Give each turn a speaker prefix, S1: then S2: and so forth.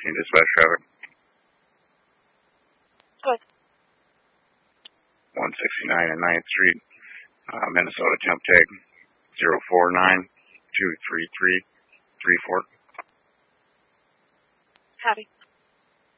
S1: Can you dispatch traffic?
S2: Good.
S1: 169 and 9th Street, Minnesota temp tag 049-233-34.
S2: Howdy.